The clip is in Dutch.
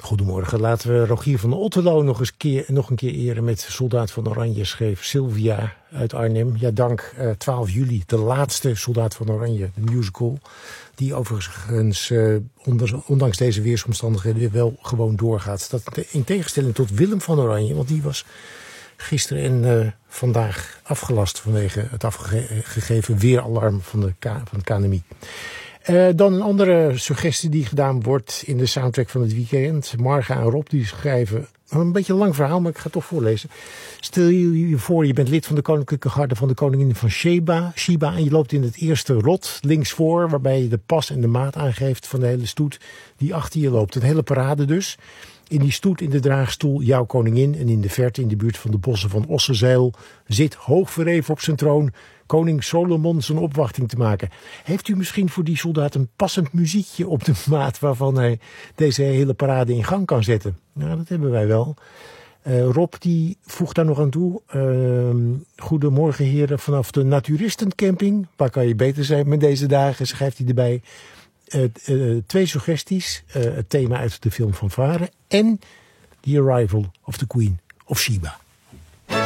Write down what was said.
Goedemorgen, laten we Rogier van Otterlo nog een keer eren met Soldaat van Oranje, schreef Sylvia uit Arnhem. Ja, dank 12 juli, de laatste Soldaat van Oranje, de musical. Die overigens, ondanks deze weersomstandigheden, wel gewoon doorgaat. Dat in tegenstelling tot Willem van Oranje, want die was gisteren en vandaag afgelast vanwege het afgegeven weeralarm van het KNMI. Dan een andere suggestie die gedaan wordt in de soundtrack van het weekend. Marga en Rob die schrijven een beetje een lang verhaal, maar ik ga het toch voorlezen. Stel je voor, je bent lid van de Koninklijke Garde van de Koningin van Sheba en je loopt in het eerste rot links voor, waarbij je de pas en de maat aangeeft van de hele stoet die achter je loopt. Een hele parade dus. In die stoet in de draagstoel jouw koningin en in de verte in de buurt van de bossen van Ossenzeil zit hoog verheven op zijn troon koning Solomon zijn opwachting te maken. Heeft u misschien voor die soldaat een passend muziekje op de maat waarvan hij deze hele parade in gang kan zetten? Nou, dat hebben wij wel. Rob die voegt daar nog aan toe. Goedemorgen heren vanaf de Naturistencamping. Waar kan je beter zijn met deze dagen, schrijft hij erbij. 2 suggesties. Het thema uit de film van Varen en The Arrival of the Queen of Sheba.